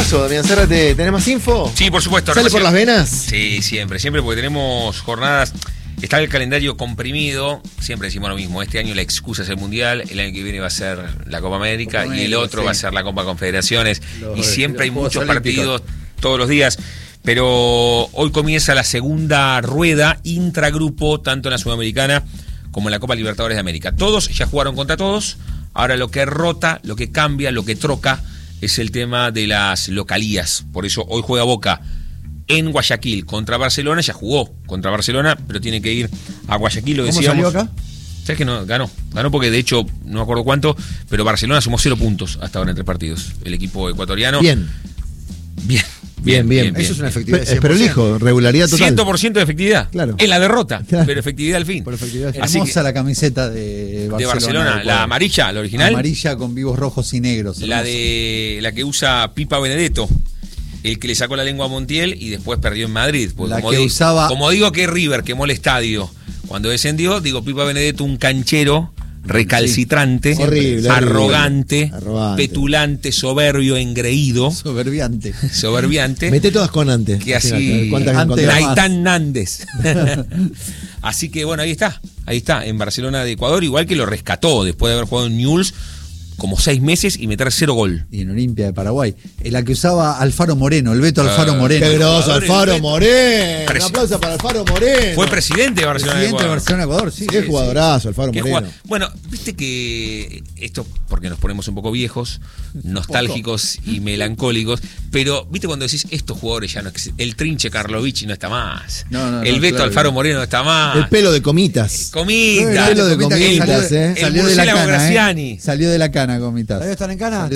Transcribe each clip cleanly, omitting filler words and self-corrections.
pasó, Damián Zárate? ¿Tenés más info? Sí, por supuesto. ¿Sale por las venas? Sí, siempre, porque tenemos jornadas. Está el calendario comprimido, siempre decimos lo mismo. Este año la excusa es el Mundial, el año que viene va a ser la Copa América y el otro va a ser la Copa Confederaciones. Y siempre hay muchos partidos todos los días. Pero hoy comienza la segunda rueda intragrupo, tanto en la Sudamericana como en la Copa Libertadores de América. Todos ya jugaron contra todos. Ahora lo que rota, lo que cambia, lo que troca es el tema de las localías. Por eso hoy juega Boca en Guayaquil contra Barcelona. Ya jugó contra Barcelona, pero tiene que ir a Guayaquil, lo decíamos. ¿Cómo salió acá? ¿Sabes que no? Ganó porque de hecho, no me acuerdo cuánto, pero Barcelona sumó 0 puntos hasta ahora en 3 partidos. El equipo ecuatoriano. Bien. Eso es una efectividad de 100%. Pero elijo, regularidad total. 100% de efectividad. Claro. En la derrota, claro. pero efectividad al fin. Por efectividad. Hermosa la camiseta de Barcelona. La amarilla, la original. Amarilla con vivos rojos y negros. La que usa Pipa Benedetto, el que le sacó la lengua a Montiel y después perdió en Madrid. Como digo que River quemó el estadio cuando descendió, digo Pipa Benedetto, un canchero recalcitrante, sí, horrible, arrogante, petulante, soberbio, engreído. Soberbiante. Mete todas con antes. Que así. Naitán Nández. Así que bueno, ahí está, en Barcelona de Ecuador, igual que lo rescató después de haber jugado en Newell's como 6 meses y meter 0 gol. Y en Olimpia de Paraguay. La que usaba Alfaro Moreno, el Beto Alfaro Moreno. ¡Qué groso, Alfaro Moreno! Un aplauso para Alfaro Moreno. Fue presidente de Barcelona de Ecuador, sí. Qué jugadorazo, Alfaro Moreno. Bueno, viste que esto, porque nos ponemos un poco viejos, nostálgicos y melancólicos, pero viste cuando decís, estos jugadores ya no existen. El Trinche Karlovich no está más. El Beto Alfaro Moreno no está más. El pelo de Comitas. El pelo de Comitas, Salió de la cana, Graciani. Salió de la cana. Comitas. ¿Todavía están en cana?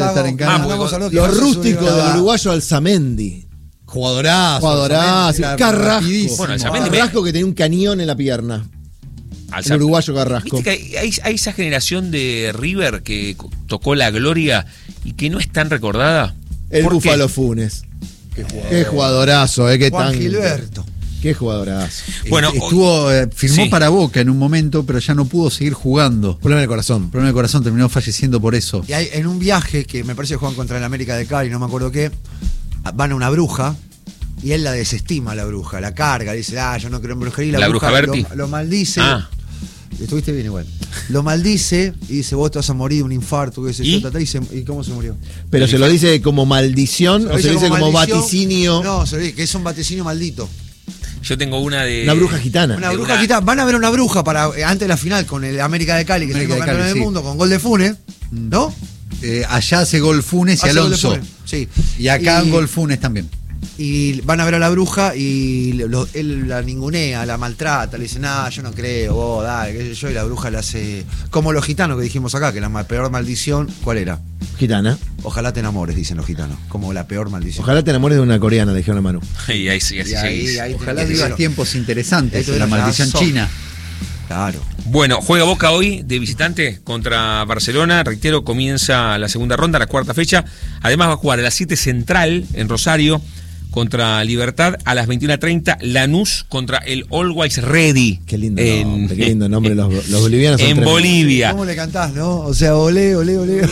Los rústicos del uruguayo Alzamendi. Jugadorazo. Carrasco. Bueno, Carrasco que tenía un cañón en la pierna. El uruguayo Carrasco. Viste que hay esa generación de River que tocó la gloria y que no es tan recordada. El Búfalo Funes. Qué jugadorazo, Juan Gilberto. Qué jugadorazo. Bueno, firmó para Boca en un momento, pero ya no pudo seguir jugando. Problema de corazón. Terminó falleciendo por eso. Y hay, en un viaje que me parece que juegan contra el América de Cali, no me acuerdo qué, van a una bruja y él la desestima, la bruja, la carga, dice, yo no creo en brujería. La bruja Berti. Lo maldice. Estuviste bien igual. Lo maldice y dice, vos te vas a morir de un infarto, qué sé yo, ¿y cómo se murió? ¿Pero se lo dice como maldición o se lo dice como vaticinio? No, se lo dice que es un vaticinio maldito. Yo tengo una bruja gitana. Una bruja gitana. Van a ver una bruja para antes de la final con el América de Cali, que es el campeón del mundo, con gol de Funes, ¿no? Allá hace gol Funes y Alonso. Sí. Y acá gol Funes también. Y van a ver a la bruja y él la ningunea, la maltrata, le dice, yo no creo, vos, dale, qué sé yo, y la bruja le hace. Como los gitanos que dijimos acá, que la peor maldición, ¿cuál era? Gitana. Ojalá te enamores, dicen los gitanos, como la peor maldición. Ojalá te enamores de una coreana, le dijeron a Manu. Y ahí sí, así. Ojalá vivas tiempos interesantes, la maldición china. Claro. Bueno, juega Boca hoy de visitante contra Barcelona. Reitero, comienza la segunda ronda, la 4ª fecha. Además va a jugar a las 7 Central en Rosario contra Libertad, a las 21:30 Lanús contra el Always Ready. Qué lindo nombre, los bolivianos son en Bolivia. ¿Cómo le cantás, no? O sea, olé.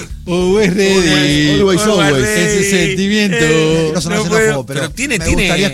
Always Ready. Always. Ese sentimiento. No sonó xenófobo, pero tiene